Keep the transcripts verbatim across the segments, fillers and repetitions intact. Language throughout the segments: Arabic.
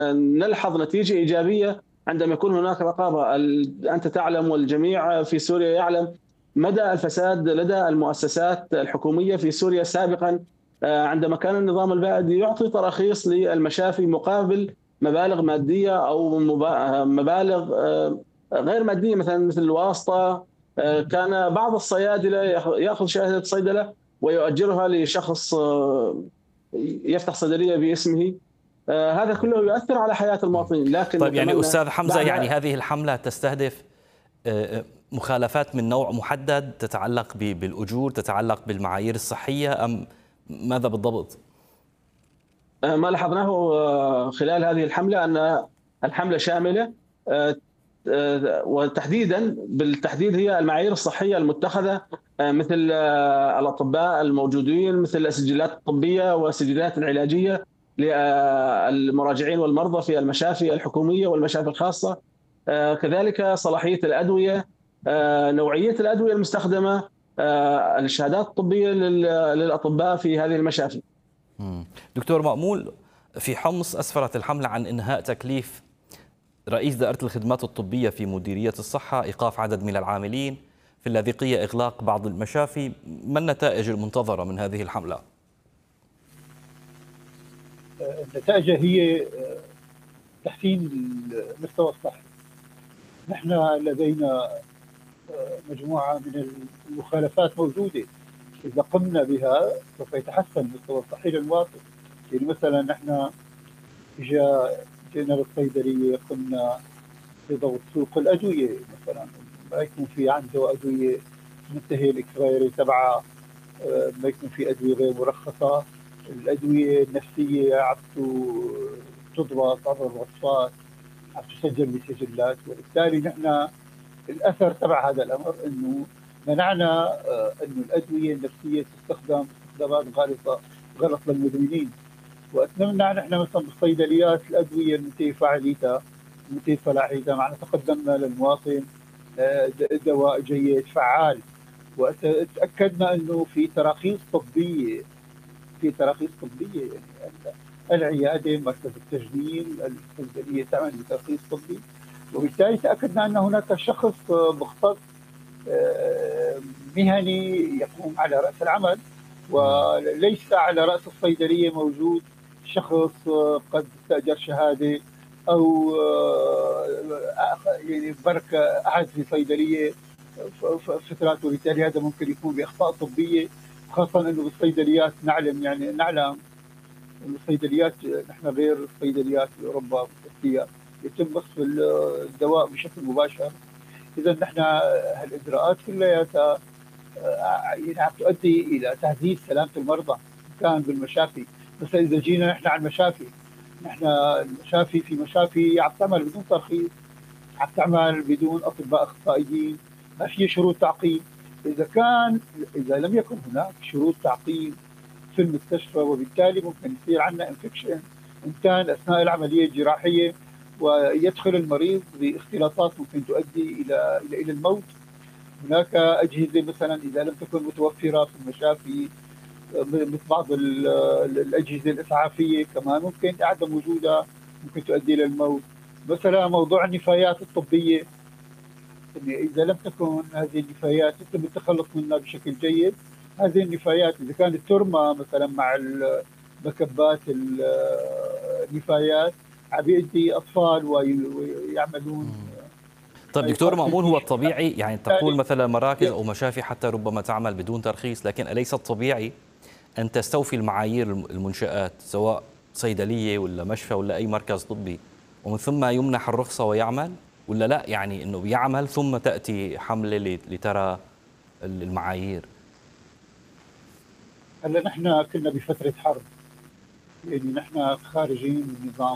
نلحظ نتيجة إيجابية عندما يكون هناك رقابة. أنت تعلم والجميع في سوريا يعلم مدى الفساد لدى المؤسسات الحكومية في سوريا سابقا، عندما كان النظام البائد يعطي تراخيص للمشافي مقابل مبالغ مادية أو مبالغ غير مادية، مثلا مثل الواسطة. كان بعض الصيادلة يأخذ شهادة صيدلة ويؤجرها لشخص يفتح صيدلية باسمه. هذا كله يؤثر على حياة المواطنين، لكن طيب يعني نتمنى أستاذ حمزة، يعني بعد. هذه الحملة تستهدف مخالفات من نوع محدد تتعلق بالأجور، تتعلق بالمعايير الصحية، أم ماذا بالضبط؟ ما لاحظناه خلال هذه الحملة أن الحملة شاملة، وتحديدا بالتحديد هي المعايير الصحية المتخذة، مثل الأطباء الموجودين، مثل السجلات الطبية والسجلات العلاجية للمراجعين والمرضى في المشافي الحكومية والمشافي الخاصة. كذلك صلاحية الأدوية، نوعية الأدوية المستخدمة، الشهادات الطبية للأطباء في هذه المشافي. دكتور مأمول، في حمص أسفرت الحملة عن إنهاء تكليف رئيس دائرة الخدمات الطبية في مديرية الصحة، إيقاف عدد من العاملين، في اللاذقية إغلاق بعض المشافي. ما النتائج المنتظرة من هذه الحملة؟ النتائج هي تحسين المستوى الصحي. نحن لدينا مجموعة من المخالفات موجودة، إذا قمنا بها سوف يتحسن المستوى الصحي للمواطن. يعني مثلا نحن جاء جينا للصيدلية، قمنا بضبط سوق الأدوية، مثلا ما يكون في عنده أدوية منتهي الإكسبايري تبعها، ما يكون في أدوية غير مرخصة. الأدوية النفسية عبتو تضبط عبر الوصفات، عم تسجل بسجلات، وبالتالي نحن الأثر تبع هذا الأمر أنه منعنا أنه الأدوية النفسية تستخدم استخدامات غالطة غلط للمدمنين. وأتمنى نحن مثلا بالصيدليات الأدوية المنتهي فعاليتها المنتهي صلاحيتها، معنا تقدمنا للمواطن دواء جيد فعال، وتأكدنا أنه في تراخيص طبية في تراخيص طبية يعني العيادة، مركز التجميل، الصيدلية تعمل بترخيص طبي، وبالتالي تأكدنا أن هناك شخص مختص مهني يقوم على رأس العمل، وليس على رأس الصيدلية موجود شخص قد استأجر شهادة أو يعني برك أحد في صيدلية فترات، وبالتالي هذا ممكن يكون بأخطاء طبية، خاصة أنه بالصيدليات نعلم يعني نعلم أن الصيدليات نحن غير الصيدليات في أوروبا والتركيا يتم وصف الدواء بشكل مباشر. إذا نحن هالإجراءات كلها يعني عم تؤدي إلى تهديد سلامة المرضى كان بالمشافي. مثلا إذا جينا نحن على المشافي، نحن المشافي في مشافي عم تعمل بدون ترخيص، عم تعمل بدون أطباء أخصائيين، ما في شروط تعقيم. إذا كان إذا لم يكن هناك شروط تعقيم في المستشفى، وبالتالي ممكن يصير عندنا انفكشن إن كان أثناء العملية الجراحية، ويدخل المريض باختلاطات ممكن تؤدي إلى إلى إلى الموت. هناك أجهزة مثلا إذا لم تكن متوفرة في المشافي، مثل بعض الأجهزة الإسعافية كمان ممكن عدم وجودها ممكن تؤدي إلى الموت. مثلا موضوع النفايات الطبية، إذا لم تكن هذه النفايات يتم التخلص منها بشكل جيد، هذه النفايات إذا كانت ترمى مثلا مع مكبات النفايات عم يؤدي أطفال ويعملون. طيب دكتور مأمون، هو الطبيعي يعني تقول مثلا مراكز أو مشافي حتى ربما تعمل بدون ترخيص، لكن أليس الطبيعي أن تستوفي المعايير المنشآت سواء صيدلية ولا مشفى ولا أي مركز طبي ومن ثم يمنح الرخصة ويعمل، ولا لا يعني أنه بيعمل ثم تأتي حملة لترى المعايير؟ هلا نحن كنا بفترة حرب، يعني نحن خارجين من نظام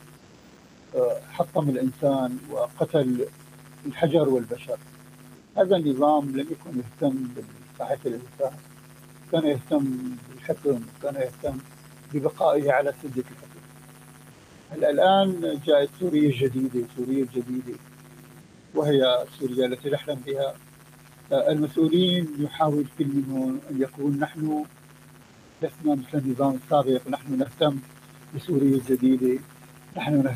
حطم الإنسان وقتل الحجر والبشر. هذا النظام لم يكن يهتم بصحة الإنسان، كان يهتم بالحكم، كان يهتم ببقائه على سدة الحكم. هلا الآن جاءت سوريا الجديدة، سوريا الجديدة وهي سوريا التي نحلم بها. المسؤولين يحاول كل منهم أن يقول نحن لسنا مثل النظام السابق، نحن نهتم بسوريا الجديدة، نحن